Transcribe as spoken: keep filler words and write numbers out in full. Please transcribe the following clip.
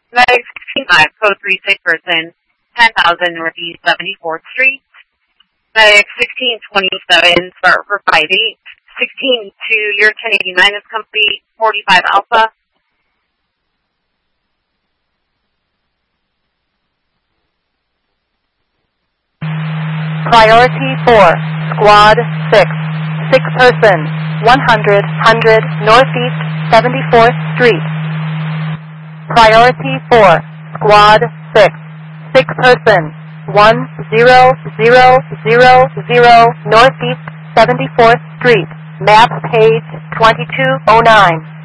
Medic sixteen five, code three six person, ten thousand Northeast seventy-fourth Street. Medic sixteen twenty-seven, start for five eight. sixteen two, your ten eighty-nine is complete, forty-five Alpha. Priority four, Squad six, six person, one hundred, one hundred, Northeast seventy-fourth Street. Priority four, Squad six, six person, one zero zero zero zero, Northeast seventy-fourth Street. Map page twenty-two oh nine.